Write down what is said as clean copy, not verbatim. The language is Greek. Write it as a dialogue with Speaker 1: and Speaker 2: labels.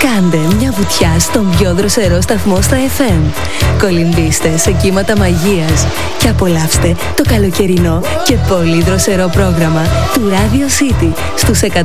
Speaker 1: Κάντε μια βουτιά στον πιο δροσερό σταθμό στα FM. Κολυμπήστε σε κύματα μαγείας και απολαύστε το καλοκαιρινό και πολύ δροσερό πρόγραμμα του Radio City στους